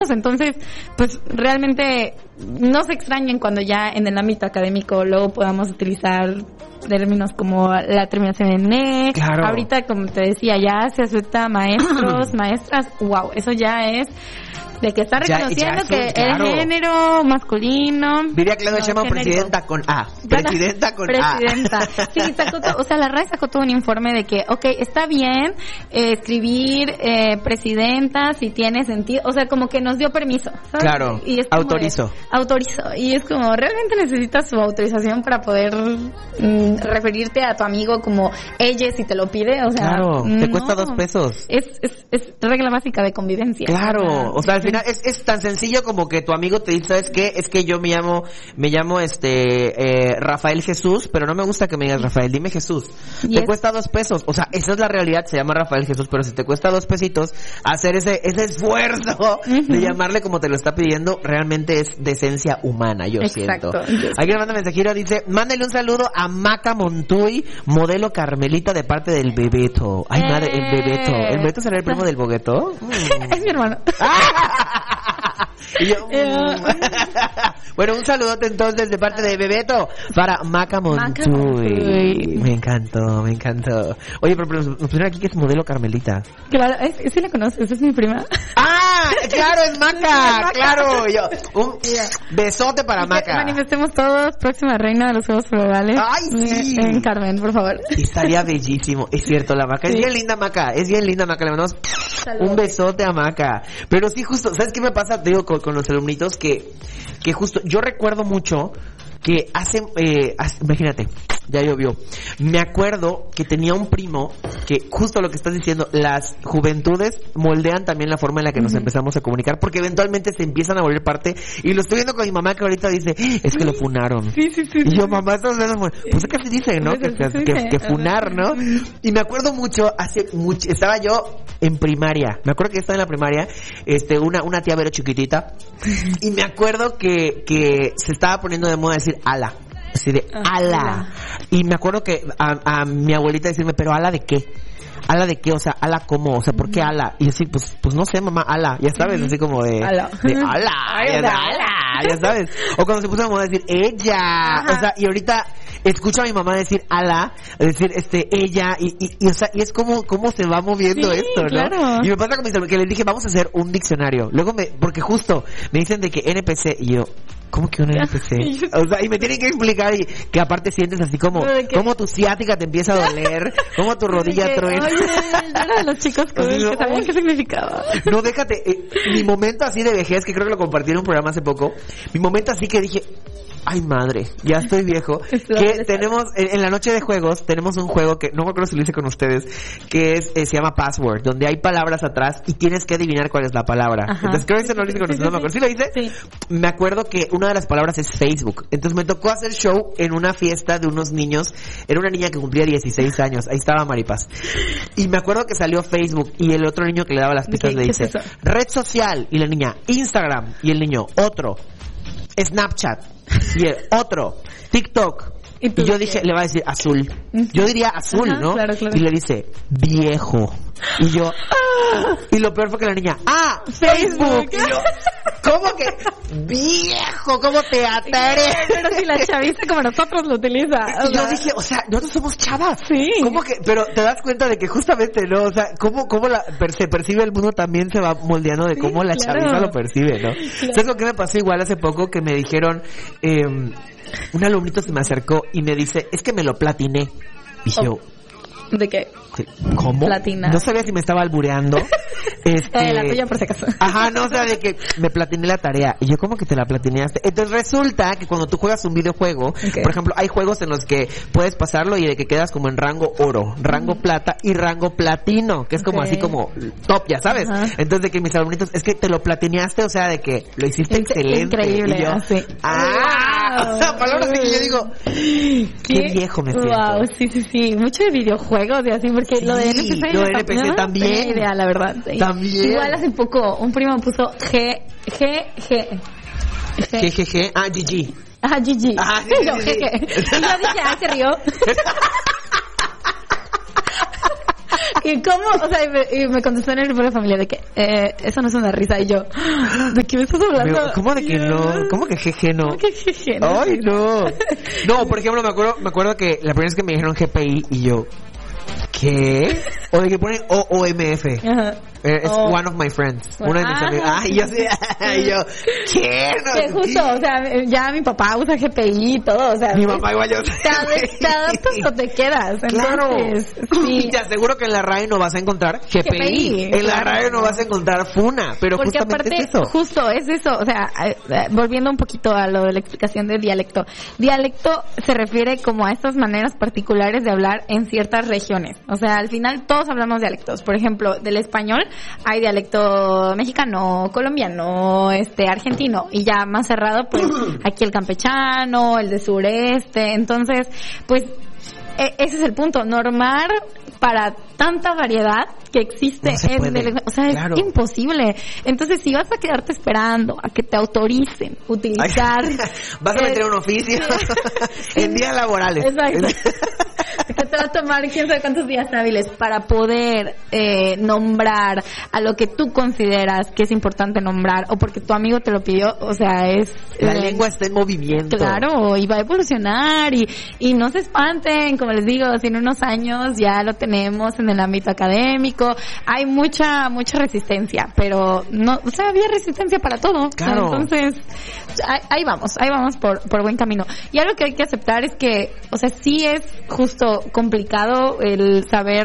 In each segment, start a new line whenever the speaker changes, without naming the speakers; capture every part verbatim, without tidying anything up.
Entonces, pues realmente no se extrañen cuando ya en el ámbito académico luego podamos utilizar términos como la terminación en E.
Claro.
Ahorita, como te decía, ya se acepta maestros, maestras. Wow, eso ya es de que está reconociendo ya, ya que un, claro. el género masculino.
Diría Claudia no, Sheinbaum, presidenta con A. Presidenta con
presidenta.
A.
Sí, sacó to, o sea, la R A E sacó todo un informe de que, ok, está bien eh, escribir eh, presidenta si tiene sentido. O sea, como que nos dio permiso, ¿sabes?
Claro,
y es
autorizó.
De, autorizó. Y es como, realmente necesitas su autorización para poder mm, referirte a tu amigo como ella si te lo pide. O sea,
claro, te
no,
cuesta dos pesos.
Es, es, es regla básica de convivencia.
Claro, o sea, al final es, es tan sencillo como que tu amigo te dice, ¿sabes qué? Es que yo me llamo, me llamo este, eh, Rafael Jesús, pero no me gusta que me digas Rafael, dime Jesús. Yes. Te cuesta dos pesos, o sea, esa es la realidad, se llama Rafael Jesús, pero si te cuesta dos pesitos, hacer ese, ese esfuerzo uh-huh. de llamarle como te lo está pidiendo, realmente es decencia humana, yo
Exacto.
siento. Yes. Aquí me manda mensajero, dice, mándale un saludo a Maca Montuy, modelo Carmelita de parte del Bebeto. Ay, eh. madre, el Bebeto. ¿El Bebeto será el primo del Bogueto?
Mm. Es mi hermano.
Y yo, mm. Bueno, un saludote entonces de parte de Bebeto para Maca Montuy. Me encantó, me encantó. Oye, pero, pero nos pusieron aquí que es modelo Carmelita.
Claro, es, es, sí la conoces, es mi prima.
¡Ah! Claro, es Maca, claro. Yo, un besote para Maca.
Manifestemos todos, próxima reina de los Juegos Florales.
¡Ay, sí!
En, en Carmen, por favor.
Estaría bellísimo, es cierto, la Maca. Sí. Es bien linda Maca, es bien linda Maca. Le mandamos Salud. Un besote a Maca. Pero sí, justo, ¿sabes qué me pasa? Te digo, con, con los alumnitos que, que justo, yo recuerdo mucho que hace, eh, hace, imagínate, ya llovió. Me acuerdo que tenía un primo que, justo lo que estás diciendo, las juventudes moldean también la forma en la que nos uh-huh. empezamos a comunicar, porque eventualmente se empiezan a volver parte, y lo estoy viendo con mi mamá que ahorita dice, es que lo funaron.
Sí, sí, sí.
Y yo, mamá, estos dedos, pues es que así dicen, ¿no? Que, que, que, que funar, ¿no? Y me acuerdo mucho, hace mucho, estaba yo en primaria, me acuerdo que estaba en la primaria, este, una, una tía Vero chiquitita, y me acuerdo que, que se estaba poniendo de moda decir ala. Así de ala. Y me acuerdo que a, a mi abuelita decirme, pero ala de qué? ¿Ala de qué? O sea, ¿ala cómo? O sea, ¿por qué ala? Y así, pues, pues no sé, mamá, ala. Ya sabes, así como de...
Ala.
De ala. Ya, ala. Ya sabes. O cuando se puso a moda decir, ella. Ajá. O sea, y ahorita escucho a mi mamá decir ala, decir, este, ella. Y, y, y o sea, y es como, cómo se va moviendo sí, esto, ¿no? Claro. Y me pasa con mis amigos que les dije, vamos a hacer un diccionario. Luego me, porque justo me dicen de que N P C, y yo... ¿Cómo que un N P C? O sea, y me tienen que explicar y que aparte sientes así como, como tu ciática te empieza a doler, como tu rodilla truena.
Oye, yo era de los chicos cool, que sabían qué significaba.
No, déjate, eh, mi momento así de vejez, que creo que lo compartí en un programa hace poco, mi momento así que dije, ay madre, ya estoy viejo, que tenemos, en, en la noche de juegos, tenemos un juego que, no me acuerdo si lo hice con ustedes, que es, eh, se llama Password, donde hay palabras atrás y tienes que adivinar cuál es la palabra. Ajá. Entonces creo que ese no lo hice con ustedes, no me acuerdo. ¿Sí lo hice?
Sí.
Me acuerdo que una de las palabras es Facebook. Entonces me tocó hacer show en una fiesta de unos niños, era una niña que cumplía dieciséis años, ahí estaba Maripaz. Y me acuerdo que salió Facebook y el otro niño que le daba las pistas le dice, es red social, y la niña, Instagram, y el niño, otro, Snapchat, y el otro, TikTok. Y, y yo dije, le va a decir azul. Yo diría azul, ajá, ¿no?
Claro, claro.
Y le dice, viejo. Y yo, ¡ah! Y lo peor fue que la niña, ¡ah! Facebook. Y yo, ¿cómo que viejo? ¿Cómo te atreves?
Pero si la chavista como nosotros lo utiliza.
Y yo dije, o sea, nosotros somos chavas.
Sí.
¿Cómo que? Pero te das cuenta de que justamente, ¿no? O sea, ¿cómo, cómo la, per, se percibe el mundo también se va moldeando de cómo sí, la claro. chavista lo percibe, ¿no? Claro. ¿Sabes lo que me pasó igual hace poco? Que me dijeron, eh, un alumnito se me acercó y me dice, es que me lo platiné. Y
oh.
yo,
¿de qué?
¿Cómo?
Platina.
No sabía si me estaba albureando. Este...
Eh, la tuya por si acaso.
Ajá, no, o sea, de que me platiné la tarea. Y yo, ¿cómo que te la platineaste? Entonces resulta que cuando tú juegas un videojuego, okay. por ejemplo, hay juegos en los que puedes pasarlo y de que quedas como en rango oro, rango mm. plata y rango platino, que es como okay. así como top, ya sabes. Ajá. Entonces de que mis alumnitos, es que te lo platineaste, o sea, de que lo hiciste In- excelente.
Increíble.
Y yo,
así.
¡ah! Wow. O sea, palabras así que yo digo, qué, qué viejo me siento.
Wow, sí, sí, sí. Mucho de videojuegos y así, porque sí, lo de N P C,
lo de N P C también.
Idea, la verdad. Sí.
También.
Igual hace poco un primo puso G, G, G.
G, G, G. Ah, G G.
Ah, G G.
Ah, sí,
yo,
sí, sí.
G, G. Y yo dije, ay, se rió. ¿Y cómo? O sea, y me, y me contestó en el grupo de familia de que, eh, eso no es una risa. Y yo, ¿de qué me estás hablando?
¿Cómo de que no? ¿Cómo que jeje no?
¿Cómo que jeje no?
Ay, no. No, por ejemplo, me acuerdo, me acuerdo que la primera vez que me dijeron G P I y yo, ¿qué? O de que ponen O O M F. Ajá. Es oh. One of my friends. Una de mis ah, amigos. Ay, yo sí. Y yo, ¿qué? No,
que justo, o sea, ya mi papá usa G P I y todo, o sea.
Mi mamá igual yo.
Te adaptas o te quedas.
Claro.
Entonces, sí.
Y te aseguro que en la RAE no vas a encontrar G P I. G P I en la RAE no vas a encontrar FUNA. Pero
porque
justamente
aparte,
es eso.
Justo, es eso. O sea, volviendo un poquito a lo de la explicación de dialecto. Dialecto se refiere como a estas maneras particulares de hablar en ciertas regiones. O sea, al final todos hablamos dialectos. Por ejemplo, del español hay dialecto mexicano, colombiano, este, argentino, y ya más cerrado, pues, aquí el campechano, el de sureste. Entonces, pues, e- ese es el punto, normar para tanta variedad que existe
no
en el, o sea, claro. Es imposible. Entonces, si vas a quedarte esperando a que te autoricen utilizar
Ay, vas a meter eh, un oficio sí. en días laborales.
Exacto. Que te va a tomar quién sabe cuántos días hábiles para poder eh, nombrar a lo que tú consideras que es importante nombrar, o porque tu amigo te lo pidió. O sea, es
la
eh,
lengua está en movimiento.
Claro, y va a evolucionar, y, y no se espanten, como les digo, si en unos años ya lo tenemos en el ámbito académico. Hay mucha mucha resistencia, pero no, o sea, había resistencia para todo.
Claro.
O sea, entonces ahí, ahí vamos, ahí vamos por por buen camino. Y algo que hay que aceptar es que, o sea, sí es justo complicado el saber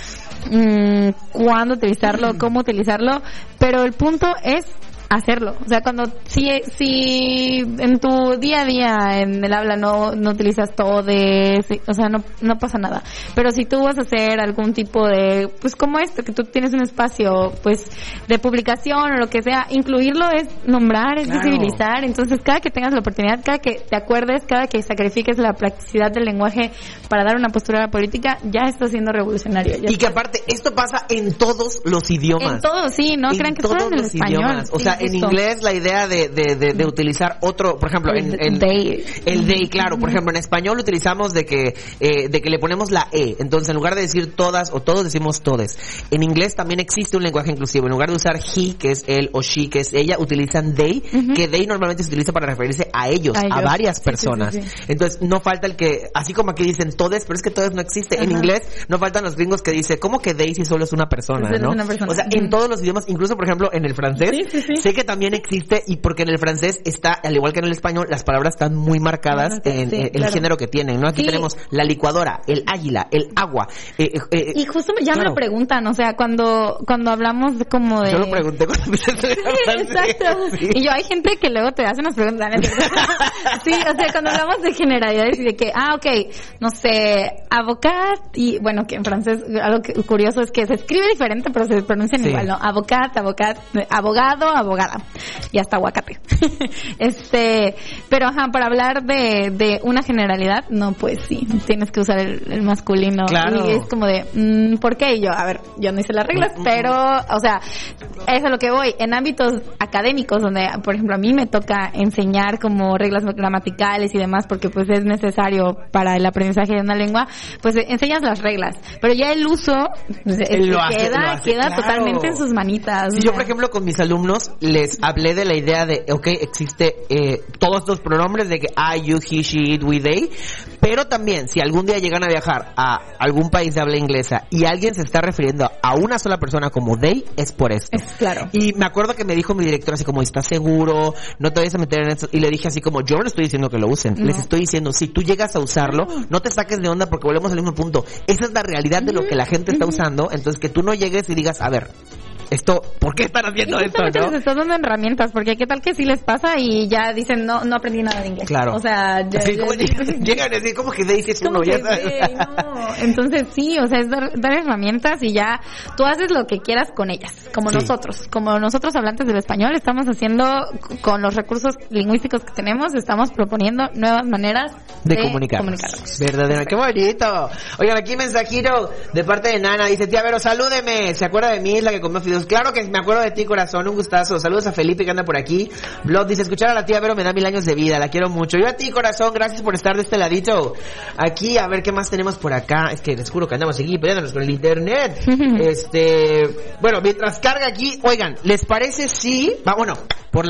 mmm, cuándo utilizarlo, cómo utilizarlo, pero el punto es hacerlo. O sea, cuando si si en tu día a día en el habla no no utilizas todo de, o sea, no no pasa nada. Pero si tú vas a hacer algún tipo de, pues como esto, que tú tienes un espacio pues de publicación o lo que sea, incluirlo es nombrar, es claro. visibilizar. Entonces, cada que tengas la oportunidad, cada que te acuerdes, cada que sacrifiques la practicidad del lenguaje para dar una postura política, ya estás siendo revolucionario.
Y que aparte, esto pasa en todos los idiomas.
En todos, sí, no
en
crean que solo en el español.
Idiomas. O sí, sea, en inglés la idea de, de, de, de utilizar otro, por ejemplo, en, en
they.
el they, claro, por ejemplo, en español utilizamos de que eh, de que le ponemos la e, entonces en lugar de decir todas o todos decimos todes. En inglés también existe un lenguaje inclusivo, en lugar de usar he, que es él, o she, que es ella, utilizan they, uh-huh. que they normalmente se utiliza para referirse a ellos, a, ellos. a varias sí, personas. Sí, sí, sí. Entonces no falta el que, así como aquí dicen todes, pero es que todes no existe. Uh-huh. En inglés no faltan los gringos que dicen, ¿cómo que they si solo es una persona, pues no? Una persona. O sea, uh-huh. en todos los idiomas, incluso por ejemplo en el francés, sí, sí, sí. sé que también existe. Y porque en el francés está, al igual que en el español, las palabras están muy marcadas sí, en, sí, en claro. el género que tienen, ¿no? Aquí sí. tenemos la licuadora, el águila, el agua. Eh, eh,
y justo ya claro. me lo preguntan, o sea, cuando cuando hablamos de como de...
Yo lo pregunté cuando empecé a estudiar francés.
Exacto. Sí. Y yo, hay gente que luego te hace unas preguntas. Sí, o sea, cuando hablamos de generalidades y de que, ah, ok, no sé, avocat, y bueno, que en francés algo que, curioso es que se escribe diferente, pero se pronuncian sí. igual, ¿no? Avocat, avocat, abogado, abogada. Y hasta aguacate. este, pero ajá, para hablar de, de una generalidad, no, pues sí, tienes que usar el, el masculino.
Claro.
Y es como de, mmm, ¿por qué? Y yo, a ver, yo no hice las reglas, mm-hmm. pero, o sea, eso es a lo que voy. En ámbitos académicos, donde, por ejemplo, a mí me toca enseñar como reglas gramaticales y demás, porque pues es necesario para el aprendizaje de una lengua, pues enseñas las reglas. Pero ya el uso, pues,
lo hace,
queda,
lo hace,
queda
claro.
totalmente en sus manitas.
Si yo, por ejemplo, con mis alumnos les hablé de la idea de, ok, existe eh, todos estos pronombres de que I, you, he, she, it, we, they, pero también si algún día llegan a viajar a algún país de habla inglesa y alguien se está refiriendo a una sola persona como they, es por esto.
Es claro.
Y me acuerdo que me dijo mi director así como, ¿estás seguro? No te vayas a meter en esto. Y le dije así como, yo no estoy diciendo que lo usen, no. les estoy diciendo, si tú llegas a usarlo, no. no te saques de onda porque volvemos al mismo punto. Esa es la realidad de lo que la gente está usando, entonces que tú no llegues y digas, a ver, esto, ¿por qué están haciendo esto, no?
Les estás dando herramientas, porque qué tal que sí les pasa y ya dicen, no, no aprendí nada de inglés.
Claro.
O sea, ya,
sí,
ya,
como
ya,
llegan a decir, ¿cómo que they es uno? Ya sabes.
They, no. Entonces sí, o sea, es dar, dar herramientas y ya tú haces lo que quieras con ellas, como sí. nosotros, como nosotros hablantes del español, estamos haciendo con los recursos lingüísticos que tenemos, estamos proponiendo nuevas maneras
de,
de
comunicarnos.
comunicarnos.
Verdadero, qué bonito. Oigan, aquí mensajito de parte de Nana, dice, tía Vero, salúdeme, ¿se acuerda de mí? Es la que comió fideos Pues claro que me acuerdo de ti, corazón, un gustazo. Saludos a Felipe que anda por aquí. Blood dice, escuchar a la tía Vero me da mil años de vida, la quiero mucho. Yo a ti, corazón, gracias por estar de este ladito. Aquí, a ver qué más tenemos por acá. Es que les juro que andamos aquí peleándonos con el internet. Este, bueno, mientras carga aquí, oigan, ¿les parece si, va, bueno, por la